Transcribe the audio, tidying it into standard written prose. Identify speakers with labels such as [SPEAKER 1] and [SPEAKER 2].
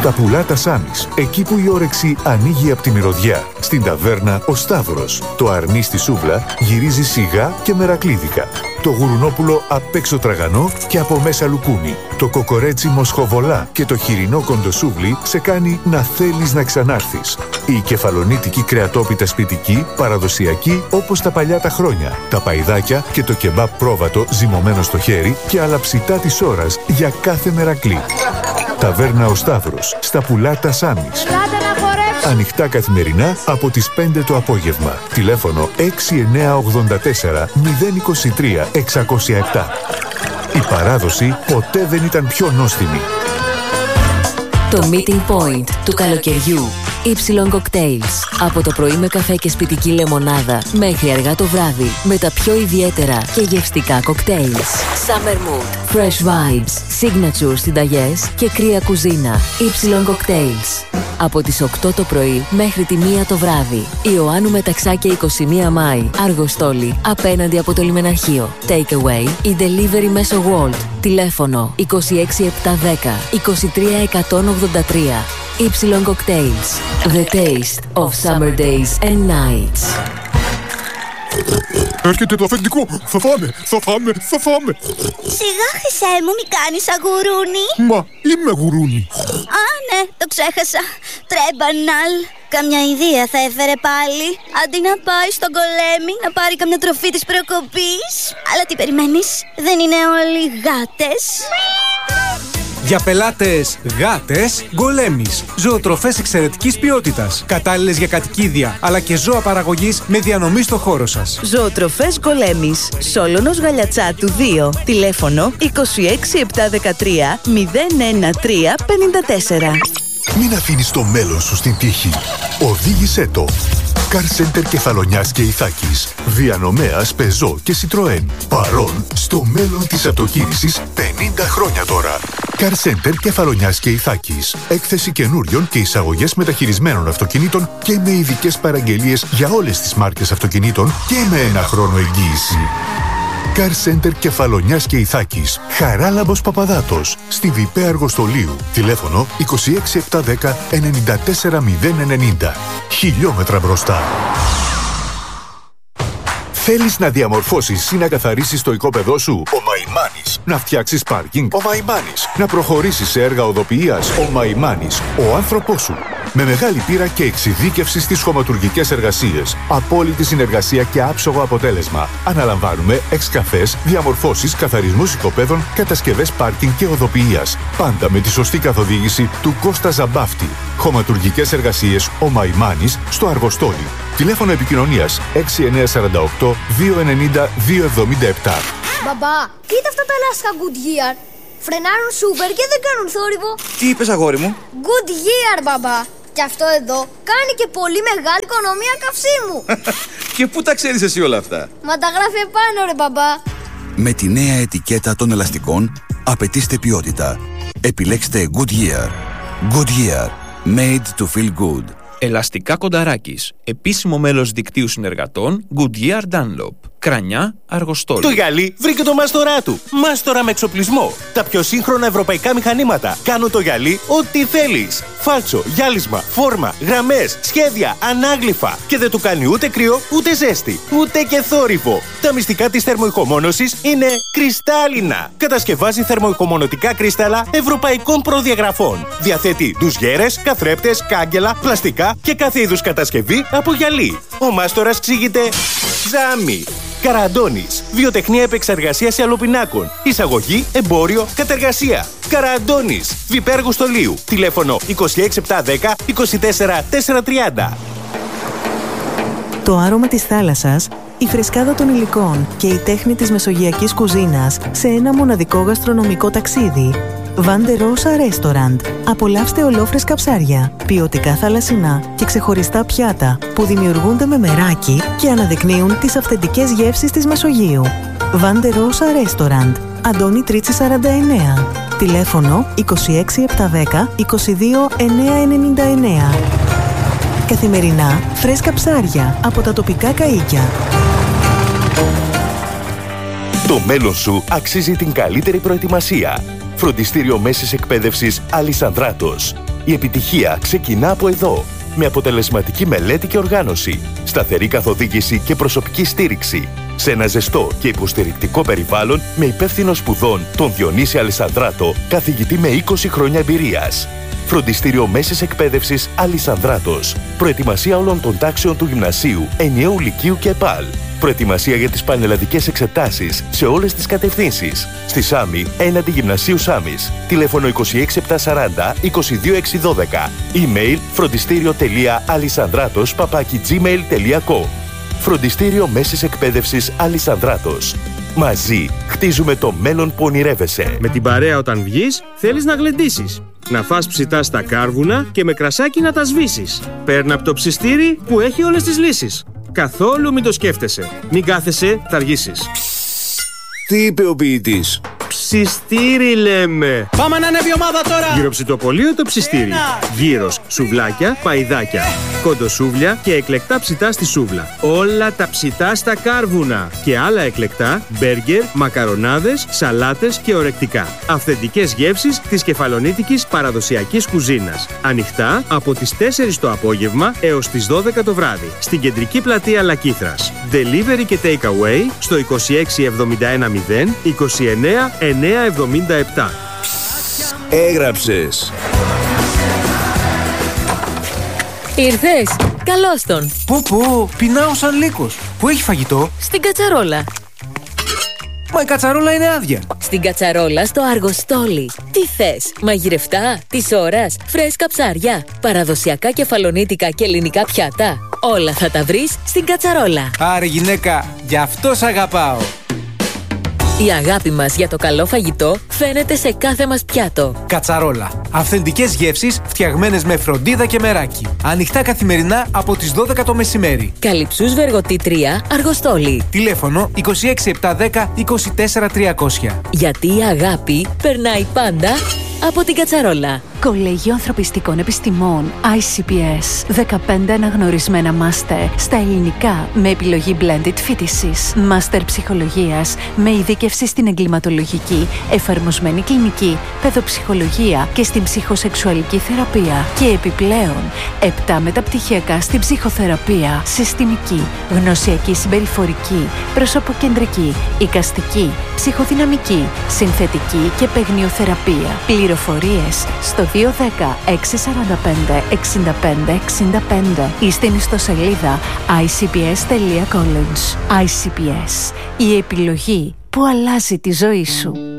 [SPEAKER 1] Στα Πουλάτα Σάμις, εκεί που η όρεξη ανοίγει από τη μυρωδιά. Στην ταβέρνα Ο Σταύρος. Το αρνί στη σούβλα γυρίζει σιγά και μερακλίδικα. Το γουρουνόπουλο απ' έξω τραγανό και από μέσα λουκούμι. Το κοκορέτσι μοσχοβολά και το χοιρινό κοντοσούβλι σε κάνει να θέλεις να ξανάρθεις. Η κεφαλονίτικη κρεατόπιτα σπιτική, παραδοσιακή όπως τα παλιά τα χρόνια. Τα παϊδάκια και το κεμπάπ πρόβατο ζυμωμένο στο χέρι και άλλα ψητά της ώρας για κάθε μερακλή. Ταβέρνα Ο Σταύρος, στα Πουλάτα Σάμις. Ανοιχτά καθημερινά από τις 5 το απόγευμα. Τηλέφωνο 6984 023 607. Η παράδοση ποτέ δεν ήταν πιο νόστιμη.
[SPEAKER 2] Το meeting point του καλοκαιριού. Y Cocktails. Από το πρωί με καφέ και σπιτική λεμονάδα μέχρι αργά το βράδυ με τα πιο ιδιαίτερα και γευστικά cocktails. Summer Mood, Fresh Vibes, Signature συνταγές και κρύα κουζίνα. Y Cocktails. Από τις 8 το πρωί μέχρι τη 1 το βράδυ. Ιωάννου Μεταξάκη 21 Μάη. Αργοστόλη. Απέναντι από το λιμεναρχείο. Take away ή delivery μέσω Wolt. Τηλέφωνο 26710 23183. Y Cocktails. The taste of summer days and nights.
[SPEAKER 3] Έρχεται το αφεντικό. Θα φάμε.
[SPEAKER 4] Σιγά, Χρυσέ μου, μη κάνεις αγουρούνι.
[SPEAKER 3] Μα είμαι γουρούνι.
[SPEAKER 4] Α, ναι, το ξέχασα. Τρέμπαναλ. Καμιά ιδέα θα έφερε πάλι. Αντί να πάει στον Γκολέμι να πάρει καμιά τροφή της προκοπής. Αλλά τι περιμένεις, δεν είναι όλοι γάτες?
[SPEAKER 5] Για πελάτες γάτες, Γκολέμις. Ζωοτροφές εξαιρετικής ποιότητας. Κατάλληλες για κατοικίδια, αλλά και ζώα παραγωγής με διανομή στο χώρο σας.
[SPEAKER 6] Ζωοτροφές Γκολέμις. Σόλωνος Γαλιατσάτου 2. Τηλέφωνο 26713 01354.
[SPEAKER 1] Μην αφήνεις το μέλλον σου στην τύχη. Οδήγησέ το. Car Center Κεφαλονιάς και Ιθάκης. Διανομέας Peugeot και Citroën. Παρόν στο μέλλον της αυτοκίνησης 50 χρόνια τώρα. Car Center Κεφαλονιάς και Ιθάκης. Έκθεση καινούριων και εισαγωγές μεταχειρισμένων αυτοκινήτων και με ειδικές παραγγελίες για όλες τις μάρκες αυτοκινήτων και με 1 χρόνο εγγύηση. Car Center Κεφαλονιάς και Ιθάκης. Χαράλαμπος Παπαδάτος. Στη Διπέ Αργοστολίου. Τηλέφωνο 26710 94090. Χιλιόμετρα μπροστά. Θέλεις να διαμορφώσεις ή να καθαρίσεις το οικόπεδό σου? Ο Μαϊμάνης. Να φτιάξεις πάρκινγκ? Ο Μαϊμάνης. Να προχωρήσεις σε έργα οδοποιίας? Ο Μαϊμάνης. Ο άνθρωπός σου. Με μεγάλη πείρα και εξειδίκευση στις χωματουργικές εργασίες. Απόλυτη συνεργασία και άψογο αποτέλεσμα. Αναλαμβάνουμε εξκαφές, διαμορφώσεις, καθαρισμούς οικοπέδων, κατασκευές πάρκινγκ και οδοποιίας. Πάντα με τη σωστή καθοδήγηση του Κώστα Ζαμπάφτη. Χωματουργικές εργασίες Ο Μαϊμάνης στο Αργοστόλι. Τηλέφωνο επικοινωνίας 6948 290 277.
[SPEAKER 7] Μπαμπά, κοίτα αυτά τα λάσκα Goodyear. Φρενάρουν σούπερ και δεν κάνουν θόρυβο.
[SPEAKER 8] Τι είπες, αγόρι μου?
[SPEAKER 7] Goodyear, μπαμπά. Και αυτό εδώ κάνει και πολύ μεγάλη οικονομία καυσίμου.
[SPEAKER 8] Και πού τα ξέρεις εσύ όλα αυτά?
[SPEAKER 7] Μα τα γράφει επάνω, ρε μπαμπά.
[SPEAKER 9] Με τη νέα ετικέτα των ελαστικών απαιτήστε ποιότητα. Επιλέξτε Goodyear. Goodyear. Made to feel good.
[SPEAKER 10] Ελαστικά Κονταράκης. Επίσημο μέλος δικτύου συνεργατών Goodyear Dunlop. Κρανιά, Αργοστόλη.
[SPEAKER 11] Το γυαλί βρήκε το μάστορά του. Μάστορα με εξοπλισμό. Τα πιο σύγχρονα ευρωπαϊκά μηχανήματα. Κάνουν το γυαλί ό,τι θέλεις. Φάλτσο, γυάλισμα, φόρμα, γραμμές, σχέδια, ανάγλυφα. Και δεν του κάνει ούτε κρύο, ούτε ζέστη, ούτε και θόρυβο. Τα μυστικά της θερμοϊχομόνωσης είναι κρυστάλλινα. Κατασκευάζει θερμοϊχομονωτικά κρύσταλλα ευρωπαϊκών προδιαγραφών. Διαθέτει ντουζιέρες, καθρέπτες, κάγκελα, πλαστικά και κάθε είδους κατασκευή από γυαλί. Ο μάστορας εξηγείται Ζάμι. Καραντώνης. Βιοτεχνία επεξεργασίας αλοπινάκων. Εισαγωγή, εμπόριο, κατεργασία. Καραντώνης. Διπέ Αργοστολίου. Τηλέφωνο 26710 24430.
[SPEAKER 6] Το άρωμα της θάλασσας, η φρεσκάδα των υλικών και η τέχνη της μεσογειακής κουζίνας σε ένα μοναδικό γαστρονομικό ταξίδι. Vande Rosa Restaurant. Απολαύστε ολόφρεσκα ψάρια, ποιοτικά θαλασσινά και ξεχωριστά πιάτα που δημιουργούνται με μεράκι και αναδεικνύουν τις αυθεντικές γεύσεις της Μεσογείου. Vande Rosa Restaurant. Αντώνη Τρίτσι 49. Τηλέφωνο 26710 22999. Καθημερινά φρέσκα ψάρια από τα τοπικά καΐκια.
[SPEAKER 11] Το μέλλον σου αξίζει την καλύτερη προετοιμασία. Φροντιστήριο Μέσης Εκπαίδευσης Αλισανδράτος. Η επιτυχία ξεκινά από εδώ. Με αποτελεσματική μελέτη και οργάνωση, σταθερή καθοδήγηση και προσωπική στήριξη. Σε ένα ζεστό και υποστηρικτικό περιβάλλον με υπεύθυνο σπουδών τον Διονύση Αλισανδράτο, καθηγητή με 20 χρόνια εμπειρίας. Φροντιστήριο Μέσης Εκπαίδευσης Αλισανδράτος. Προετοιμασία όλων των τάξεων του γυμνασίου, ενιαίου λυκείου και ΕΠΑΛ. Προετοιμασία για τις πανελλαδικές εξετάσεις σε όλες τις κατευθύνσεις. Στη Σάμι, έναντι Γυμνασίου Σάμις. Τηλέφωνο 26740 22612. Email φροντιστήριο.αλισανδράτος@gmail.com. Φροντιστήριο Μέσης Εκπαίδευσης Αλισανδράτος. Μαζί χτίζουμε το μέλλον που ονειρεύεσαι.
[SPEAKER 12] Με την παρέα όταν βγεις, θέλεις να γλεντήσεις. Να φας ψητά στα κάρβουνα και με κρασάκι να τα σβήσεις. Παίρνα από το ψιστήρι που έχει όλες τις λύσεις. Καθόλου μην το σκέφτεσαι. Μην κάθεσαι, θα αργήσεις.
[SPEAKER 13] Τι είπε ο ποιητής?
[SPEAKER 12] Ψιστήρι λέμε.
[SPEAKER 5] Πάμε να ανέβει η ομάδα τώρα.
[SPEAKER 12] Γυροψητοπολείο το ψιστήρι. Γύρος, σουβλάκια, παϊδάκια. Κοντοσούβλια και εκλεκτά ψητά στη σούβλα. Όλα τα ψητά στα κάρβουνα. Και άλλα εκλεκτά, μπέργκερ, μακαρονάδες, σαλάτες και ορεκτικά. Αυθεντικές γεύσεις της κεφαλονίτικης παραδοσιακής κουζίνας. Ανοιχτά από τις 4 το απόγευμα έως τις 12 το βράδυ. Στην κεντρική πλατεία Λακήθρας. Delivery και take away στο 26710 29 977.
[SPEAKER 13] Έγραψες.
[SPEAKER 2] Ήρθες, καλώς τον.
[SPEAKER 5] Πω, πεινάω σαν λύκος. Πού έχει φαγητό?
[SPEAKER 2] Στην κατσαρόλα.
[SPEAKER 5] Μα η κατσαρόλα είναι άδεια.
[SPEAKER 2] Στην κατσαρόλα στο Αργοστόλι. Τι θες, μαγειρευτά, της ώρας, φρέσκα ψάρια, παραδοσιακά κεφαλονίτικα και ελληνικά πιάτα. Όλα θα τα βρεις στην κατσαρόλα.
[SPEAKER 5] Άρε γυναίκα, γι' αυτό σ' αγαπάω.
[SPEAKER 2] Η αγάπη μας για το καλό φαγητό φαίνεται σε κάθε μας πιάτο.
[SPEAKER 5] Κατσαρόλα. Αυθεντικές γεύσεις φτιαγμένες με φροντίδα και μεράκι. Ανοιχτά καθημερινά από τις 12 το μεσημέρι.
[SPEAKER 2] Καλυψούς Βεργοτή 3, Αργοστόλι.
[SPEAKER 5] Τηλέφωνο 26710 24300.
[SPEAKER 2] Γιατί η αγάπη περνάει πάντα από την κατσαρόλα.
[SPEAKER 14] Κολέγιο Ανθρωπιστικών Επιστημών ICPS. 15 αναγνωρισμένα μάστερ στα ελληνικά με επιλογή blended φοιτησης. Μάστερ ψυχολογίας με ειδίκευση στην εγκληματολογική, εφαρμοσμένη κλινική, παιδοψυχολογία και στην ψυχοσεξουαλική θεραπεία. Και επιπλέον 7 μεταπτυχιακά στην ψυχοθεραπεία, συστημική, γνωσιακή συμπεριφορική, προσωποκεντρική, εικαστική, ψυχοδυναμική, συνθετική και παιγνιοθεραπεία. Πληροφορίες στο 210-645-65-65 ή στην ιστοσελίδα icps.college. ICPS. Η επιλογή που αλλάζει τη ζωή σου.